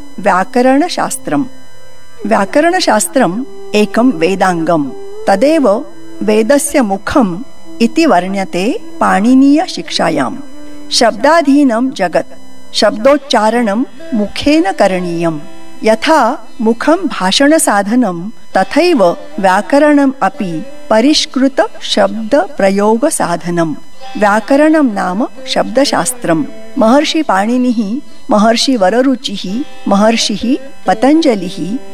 व्याकरणशास्त्रम्। व्याकरणशास्त्रम् एकं वेदाङ्गम्। तदेव वेदस्य मुखम् इति वर्ण्यते पाणिनीयशिक्षायाम्। शब्दाधीनं जगत्, शब्दोच्चारणं मुखेन करणीयम्। यथा मुखं भाषणसाधनं तथैव व्याकरणम् अपि परिष्कृत शब्द प्रयोग साधनम्। व्याकरणं नाम शब्दशास्त्रम्। महर्षि पाणिनिः, महर्षि वररुचिः, महर्षिः पतञ्जलिः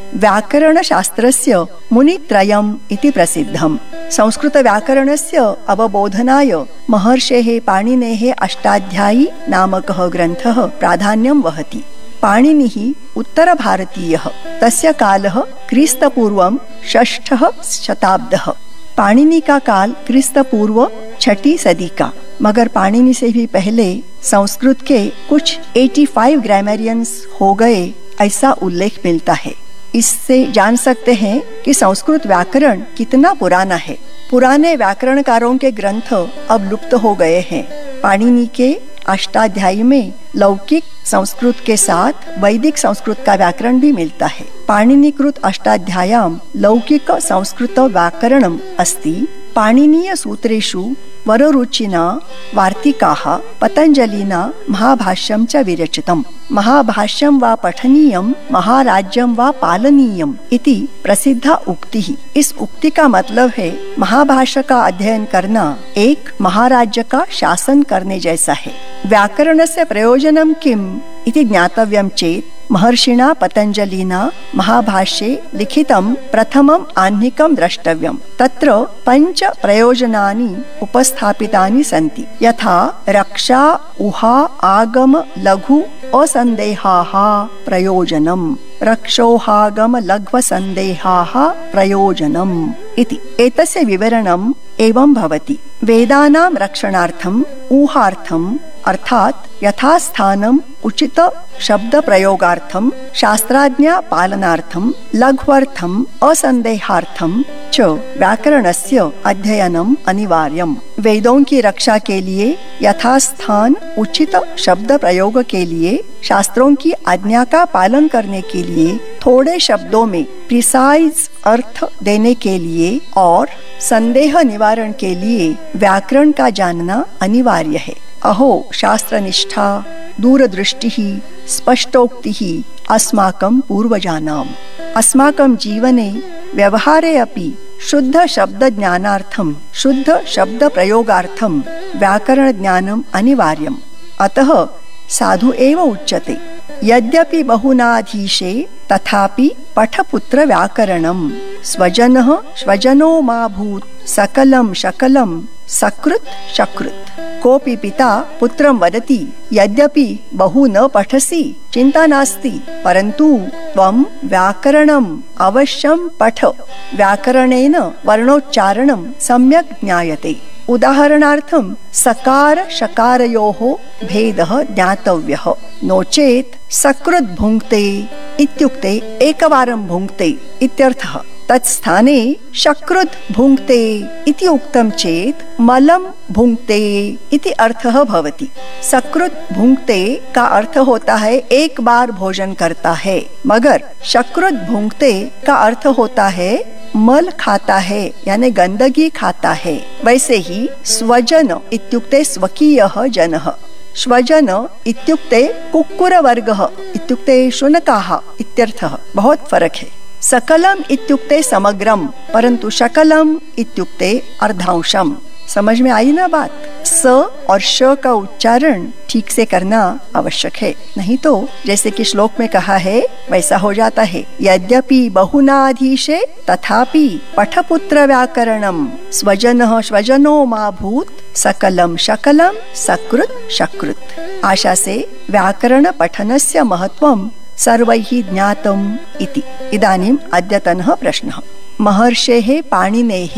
व्याकरणशास्त्रस्य मुनित्रयम् इति प्रसिद्धम्। संस्कृत व्याकरणस्य अवबोधनाय महर्षेः पाणिनेः अष्टाध्यायी नामकः ग्रन्थः प्राधान्यं वहति। पाणिनिः उत्तरभारतीयः। तस्य कालः क्रिस्तपूर्वं 6th शताब्दः। पाणिनि का काल क्रिस्तपूर्व 6ठी सदी का। मगर पाणिनि से भी पहले संस्कृत के कुछ 85 ग्रामरियंस हो गए, ऐसा उल्लेख मिलता है। इससे जान सकते हैं कि संस्कृत व्याकरण कितना पुराना है। पुराने व्याकरणकारों के ग्रंथ अब लुप्त हो गए हैं। पाणिनि के अष्टाध्यायी में लौकिक संस्कृत के साथ वैदिक संस्कृत का व्याकरण भी मिलता है। पाणिनिकृत अष्टाध्याय्यां लौकिक संस्कृत व्याकरणम् अस्ति। पाणिनीय सूत्रेषु वररुचिना वार्तिकाः पतञ्जलिना महाभाष्यं च विरचितम्। महाभाष्यं वा पठनीयं, महाराज्यं वा पालनीयम् इति प्रसिद्धा उक्तिः। इस उक्ति का मतलब है महाभाष्य का अध्ययन करना एक महाराज्य का शासन करने जैसा है। व्याकरणस्य प्रयोजनं किम् इति ज्ञातव्यं चेत् महर्षिणा पतञ्जलिना महाभाष्ये लिखितं प्रथमम् आह्निकं द्रष्टव्यम्। तत्र 5 प्रयोजनानि उपस्थापितानि सन्ति। यथा रक्षा, ऊहा, आगम, लघु, असन्देहाः प्रयोजनम्। रक्षोहागम लघ्व संदेहाः प्रयोजनम् इति। एतस्य विवरणम् एवं भवति। वेदानां रक्षणार्थम् ऊहार्थम् अर्थात यथास्थानम् उचित शब्द प्रयोगार्थम, शास्त्राज्ञा पालनार्थम, लघ्वर्थम, असंदेहार्थम च व्याकरणस्य अध्ययनम् अनिवार्यम्। वेदों की रक्षा के लिए, यथास्थान उचित शब्द प्रयोग के लिए, शास्त्रों की आज्ञा का पालन करने के लिए, थोड़े शब्दों में प्रिसाइज अर्थ देने के लिए और संदेह निवारण के लिए व्याकरण का जानना अनिवार्य है। अहो शास्त्रनिष्ठा दूरदृष्टिः स्पष्टोक्तिः अस्माकं पूर्वजानाम्। अस्माकं जीवने व्यवहारे अपि शुद्ध शब्द ज्ञानार्थं, शुद्ध शब्द प्रयोगार्थं व्याकरण ज्ञानम् अनिवार्यम्। अतः साधु एव उच्यते यद्यपि बहुनाधीशे तथापि पठपुत्र व्याकरणम्। स्वजनः स्वजनो मा भूत् सकलं शकलं सकृत् शकृत्। कोऽपि पिता पुत्रं वदति यद्यपि बहु न पठसि चिन्ता नास्ति, परन्तु त्वं व्याकरणम् अवश्यं पठ। व्याकरणेन वर्णोच्चारणं सम्यक् ज्ञायते। उदाहरणार्थं सकार शकारयोः भेदः ज्ञातव्यः। नो चेत् सकृत् भुङ्क्ते इत्युक्ते एकवारं भुङ्क्ते इत्यर्थः। तत्स्थाने शकृत् भुङ्क्ते इति उक्तं चेत् मलं भुङ्क्ते इति अर्थः भवति। सकृत् भुङ्क्ते का अर्थ होता है एक बार भोजन करता है, मगर शकृत् भुङ्क्ते का अर्थ होता है मल खाता है, यानी गंदगी खाता है। वैसे ही स्वजन इत्युक्ते स्वकीयः जनः, स्वजन इत्युक्ते कुक्कुरवर्गः इत्युक्ते शुनकाः इत्यर्थः। बहुत फर्क है। सकलम इत्युक्ते समग्रम, परंतु शकलम इत्युक्ते अर्धांशम। समझ में आई ना बात? स और श का उच्चारण ठीक से करना आवश्यक है, नहीं तो जैसे कि श्लोक में कहा है वैसा हो जाता है। यद्यपि बहुनाधीशे तथापि पठपुत्र व्याकरणम। स्वजनः स्वजनो मा भूत् सकलं शकलं सकृत् शकृत्। आशा से व्याकरण पठनस्य महत्वं सर्वैः ज्ञातम् इति। इदानीम् अद्यतनः प्रश्नः। महर्षेः पाणिनेः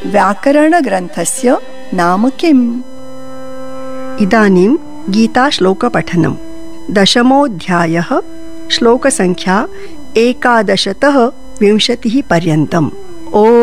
व्याकरणग्रन्थस्य नाम किम्? इदानीं गीताश्लोकपठनम्। 10मोऽध्यायः, श्लोकसङ्ख्या 11 तः 20 पर्यन्तम्। ओ